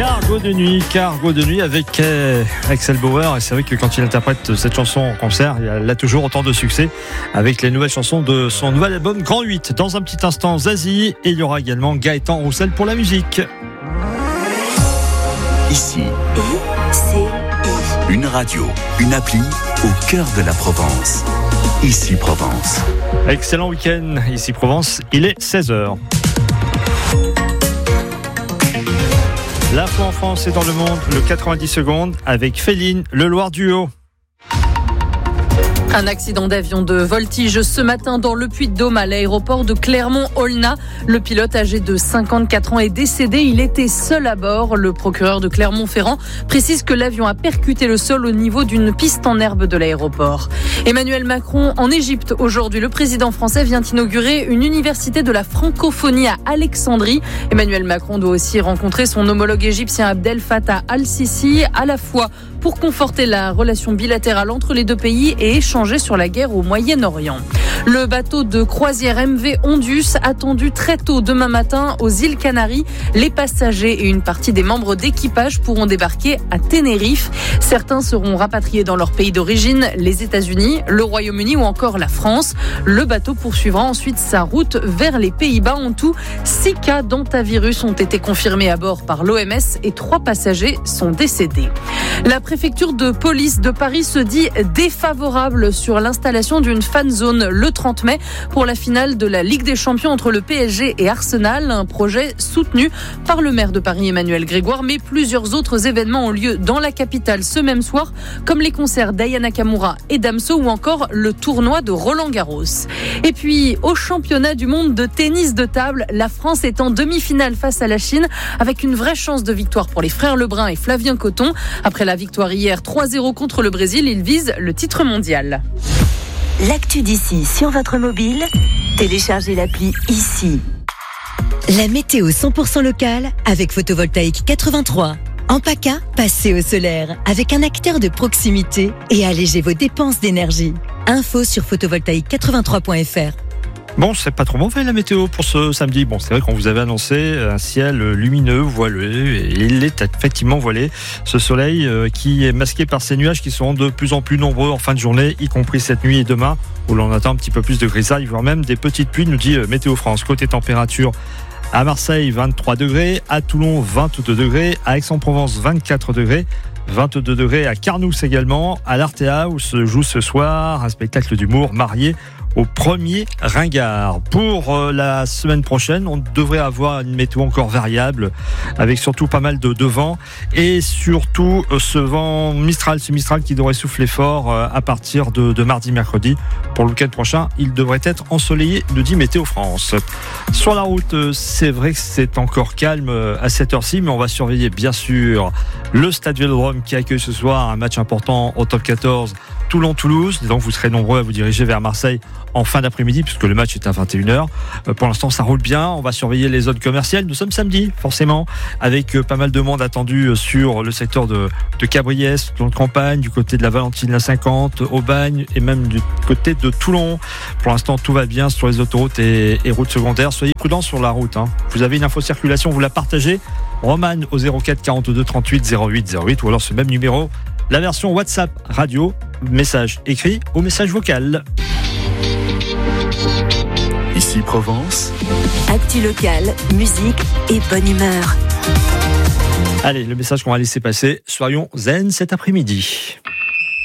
Cargo de nuit avec Axel Bauer. Et c'est vrai que quand il interprète cette chanson en concert, il a toujours autant de succès avec les nouvelles chansons de son nouvel album Grand 8. Dans un petit instant, Zazie, et il y aura également Gaëtan Roussel pour la musique. Ici, une radio, une appli au cœur de la Provence. Ici Provence. Excellent week-end, ici Provence, il est 16h. L'info en France et dans le monde, le 90 secondes avec Féline, le Loir Duo. Un accident d'avion de voltige ce matin dans le Puy-de-Dôme à l'aéroport de Clermont-Aulnat. Le pilote âgé de 54 ans est décédé. Il était seul à bord. Le procureur de Clermont-Ferrand précise que l'avion a percuté le sol au niveau d'une piste en herbe de l'aéroport. Emmanuel Macron en Égypte. Aujourd'hui, le président français vient inaugurer une université de la francophonie à Alexandrie. Emmanuel Macron doit aussi rencontrer son homologue égyptien Abdel Fattah al-Sisi, à la fois pour conforter la relation bilatérale entre les deux pays et échanger sur la guerre au Moyen-Orient. Le bateau de croisière MV Ondus attendu très tôt demain matin aux îles Canaries. Les passagers et une partie des membres d'équipage pourront débarquer à Tenerife. Certains seront rapatriés dans leur pays d'origine, les États-Unis, le Royaume-Uni ou encore la France. Le bateau poursuivra ensuite sa route vers les Pays-Bas. En tout, 6 cas d'hantavirus ont été confirmés à bord par l'OMS et 3 passagers sont décédés. La préfecture de police de Paris se dit défavorable sur l'installation d'une fan zone le 30 mai pour la finale de la Ligue des Champions entre le PSG et Arsenal. Un projet soutenu par le maire de Paris Emmanuel Grégoire, mais plusieurs autres événements ont lieu dans la capitale ce même soir, comme les concerts d'Aya Nakamura et Damso ou encore le tournoi de Roland-Garros. Et puis, au championnat du monde de tennis de table, la France est en demi-finale face à la Chine avec une vraie chance de victoire pour les frères Lebrun et Flavien Coton. Après la victoire hier 3-0 contre le Brésil, ils visent le titre mondial. L'actu d'ici sur votre mobile, téléchargez l'appli Ici. La météo 100% locale avec Photovoltaïque 83. En PACA, passez au solaire avec un acteur de proximité et allégez vos dépenses d'énergie. Info sur photovoltaïque83.fr. Bon, c'est pas trop mauvais la météo pour ce samedi. Bon, c'est vrai qu'on vous avait annoncé un ciel lumineux, voilé, et il est effectivement voilé. Ce soleil qui est masqué par ces nuages qui seront de plus en plus nombreux en fin de journée, y compris cette nuit et demain, où l'on attend un petit peu plus de grisaille, voire même des petites pluies, nous dit Météo France. Côté température, à Marseille, 23 degrés, à Toulon, 22 degrés, à Aix-en-Provence, 24 degrés, 22 degrés à Carnoux également, à l'Artea, où se joue ce soir un spectacle d'humour marié au premier ringard. Pour la semaine prochaine, on devrait avoir une météo encore variable avec surtout pas mal de vent et surtout ce vent Mistral, ce Mistral qui devrait souffler fort à partir de mardi, mercredi. Pour le week-end prochain, il devrait être ensoleillé, nous dit Météo France. Sur la route, c'est vrai que c'est encore calme à cette heure-ci, mais on va surveiller bien sûr le Stade Vélodrome qui accueille ce soir un match important au top 14 Toulon-Toulouse. Donc vous serez nombreux à vous diriger vers Marseille en fin d'après-midi puisque le match est à 21h. Pour l'instant ça roule bien, on va surveiller les zones commerciales. Nous sommes samedi forcément avec pas mal de monde attendu sur le secteur de Cabriès, dans le campagne, du côté de la Valentine la 50, Aubagne et même du côté de Toulon. Pour l'instant tout va bien sur les autoroutes et routes secondaires. Soyez prudents sur la route. Vous avez une info circulation, vous la partagez. Roman au 04 42 38 08 08 ou alors ce même numéro. La version WhatsApp radio, message écrit ou message vocal. Ici Provence. Actu locale, musique et bonne humeur. Allez, le message qu'on va laisser passer, soyons zen cet après-midi.